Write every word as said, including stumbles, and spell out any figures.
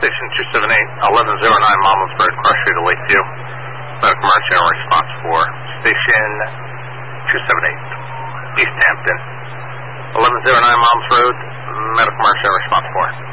Station two seven eight, eleven oh nine Monmouth Road, Cross Street, Lakeview. Medical emergency response for Station two seven eight, East Hampton. eleven oh nine Monmouth Road, medical emergency response for.